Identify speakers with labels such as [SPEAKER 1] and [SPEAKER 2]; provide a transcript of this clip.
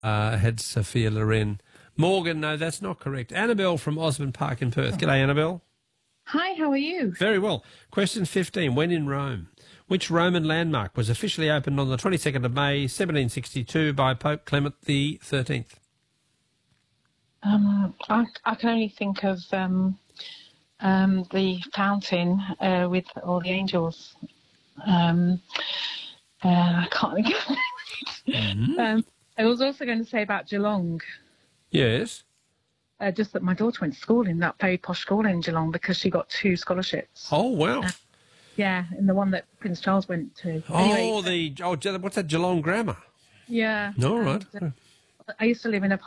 [SPEAKER 1] had Sophia Loren. Morgan, no, that's not correct. Annabelle from Osborne Park in Perth. G'day, Annabelle.
[SPEAKER 2] Hi, how are you?
[SPEAKER 1] Very well. Question 15. When in Rome? Which Roman landmark was officially opened on the 22nd of May, 1762 by Pope Clement XIII?
[SPEAKER 2] I can only think of the fountain with all the angels. I can't think of it. I was also going to say about Geelong.
[SPEAKER 1] Yes.
[SPEAKER 2] Just that my daughter went to school in that very posh school in Geelong because she got 2 scholarships.
[SPEAKER 1] Oh, wow.
[SPEAKER 2] Yeah, and the one that Prince Charles went to.
[SPEAKER 1] Oh,
[SPEAKER 2] anyway,
[SPEAKER 1] what's that, Geelong Grammar?
[SPEAKER 2] yeah.
[SPEAKER 1] All right.
[SPEAKER 2] I used to live in a